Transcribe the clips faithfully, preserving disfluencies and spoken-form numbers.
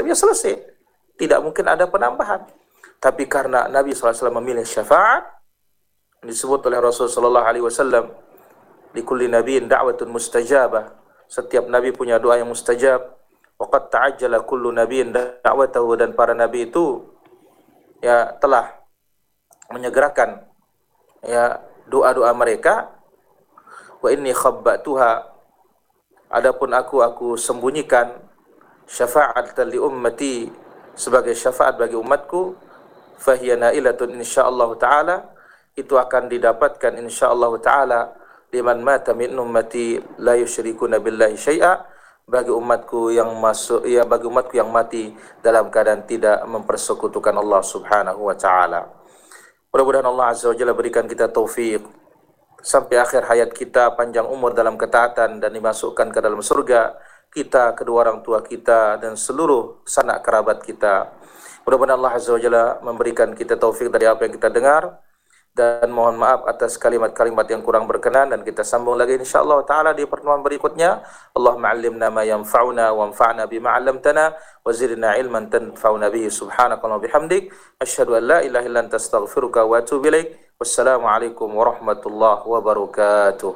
wasallam, ya selesai. Tidak mungkin ada penambahan. Tapi karena Nabi sallallahu alaihi wasallam memilih syafaat, disebut oleh Rasul sallallahu alaihi wasallam, likulli nabiyyin da'watun mustajabah. Setiap nabi punya doa yang mustajab. Wa qad ta'ajjala kullu nabiyyin da'watahu, dan para nabi itu ya telah menyegerakan ya doa-doa mereka. Wa inni khabbatuha, adapun aku aku sembunyikan syafa'atan li ummati, sebagai syafaat bagi umatku. Fahiya nailatun insyaallah taala, itu akan didapatkan insyaallah taala liman mata min ummati la yusyrikuna billahi syai'a, bagi umatku yang masuk ya bagi umatku yang mati dalam keadaan tidak mempersekutukan Allah Subhanahu wa taala. Mudah-mudahan Allah Azza wa Jalla berikan kita taufik sampai akhir hayat kita, panjang umur dalam ketaatan, dan dimasukkan ke dalam surga kita, kedua orang tua kita, dan seluruh sanak kerabat kita. Mudah-mudahan Allah Azza wa Jalla memberikan kita taufik dari apa yang kita dengar, dan mohon maaf atas kalimat-kalimat yang kurang berkenan, dan kita sambung lagi insyaallah taala di pertemuan berikutnya. Allahumma 'allimna ma yanfa'una wanfa'na bima 'allamtana wa zidna 'ilman tanfa'una bihi. Subhanakallahumma bihamdik asyhadu an la ilaha illa anta astaghfiruka wa atubu ilaik. Wassalamualaikum warahmatullahi wabarakatuh.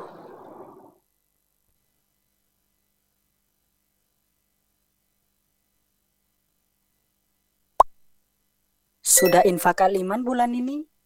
Sudah infak Al Iman bulan ini?